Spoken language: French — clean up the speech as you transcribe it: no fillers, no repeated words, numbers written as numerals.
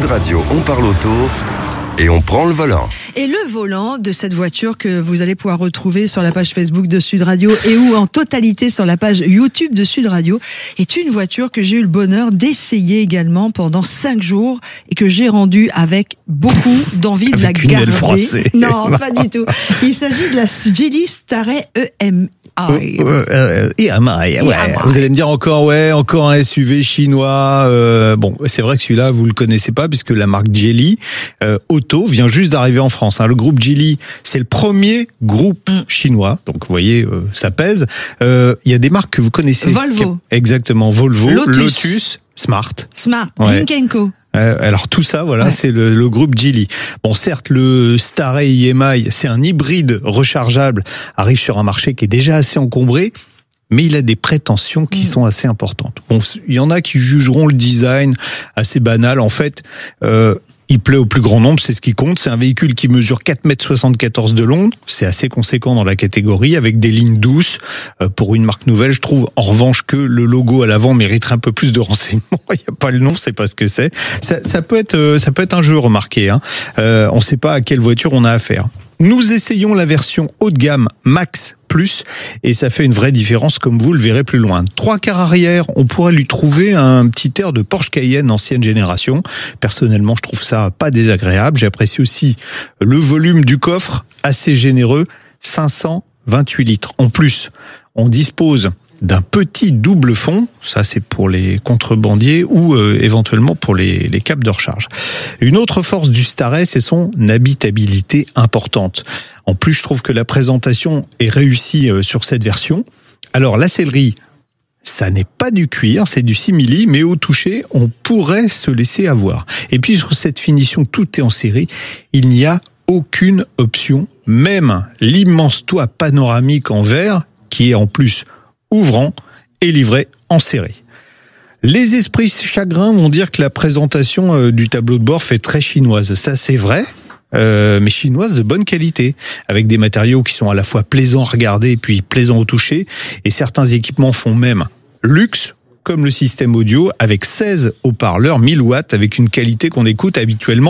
Sud Radio, on parle auto et on prend le volant. Et le volant de cette voiture que vous allez pouvoir retrouver sur la page Facebook de Sud Radio et ou en totalité sur la page YouTube de Sud Radio est une voiture que j'ai eu le bonheur d'essayer également pendant 5 jours et que j'ai rendue avec beaucoup d'envie de la garder. Non, pas du tout. Il s'agit de la Geely Starray EMI. EMI, ouais. Vous allez me dire encore un SUV chinois. Bon, c'est vrai que celui-là vous le connaissez pas puisque la marque Geely Auto vient juste d'arriver en France. Le groupe Geely, c'est le premier groupe chinois. Donc vous voyez, ça pèse. Il y a des marques que vous connaissez. Volvo. Exactement, Volvo, Lotus, Smart, ouais. Lynk & Co. Alors tout ça, voilà, ouais. C'est le groupe Geely. Bon, certes, le Starray EMI, c'est un hybride rechargeable, arrive sur un marché qui est déjà assez encombré, mais il a des prétentions qui sont assez importantes. Bon, il y en a qui jugeront le design assez banal. En fait, il plaît au plus grand nombre, c'est ce qui compte. C'est un véhicule qui mesure 4,74 m de long. C'est assez conséquent dans la catégorie, avec des lignes douces. Pour une marque nouvelle, je trouve en revanche que le logo à l'avant mériterait un peu plus de renseignements. Il n'y a pas le nom, c'est pas ce que c'est. Ça peut être un jeu, remarqué. On ne sait pas à quelle voiture on a affaire. Nous essayons la version haut de gamme Max Plus et ça fait une vraie différence comme vous le verrez plus loin. 3 quarts arrière, on pourrait lui trouver un petit air de Porsche Cayenne ancienne génération. Personnellement, je trouve ça pas désagréable. J'apprécie aussi le volume du coffre, assez généreux, 528 litres. En plus, on dispose d'un petit double fond, ça c'est pour les contrebandiers ou éventuellement pour les câbles de recharge. Une autre force du Starray, c'est son habitabilité importante. En plus, je trouve que la présentation est réussie sur cette version. Alors la sellerie, ça n'est pas du cuir, c'est du simili, mais au toucher, on pourrait se laisser avoir. Et puis sur cette finition, tout est en série, il n'y a aucune option, même l'immense toit panoramique en verre, qui est en plus ouvrant et livré en série. Les esprits chagrins vont dire que la présentation du tableau de bord fait très chinoise. Ça, c'est vrai, mais chinoise de bonne qualité, avec des matériaux qui sont à la fois plaisants à regarder et puis plaisants au toucher. Et certains équipements font même luxe, comme le système audio, avec 16 haut-parleurs, 1000 watts, avec une qualité qu'on écoute habituellement